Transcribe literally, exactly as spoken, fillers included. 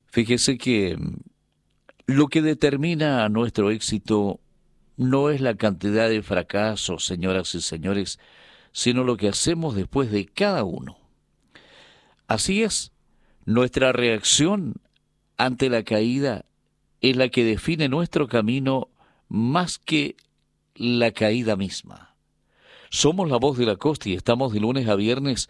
Fíjese que mm, lo que determina nuestro éxito no es la cantidad de fracasos, señoras y señores, sino lo que hacemos después de cada uno. Así es, nuestra reacción ante la caída es la que define nuestro camino más que la caída misma. Somos la voz de la costa y estamos de lunes a viernes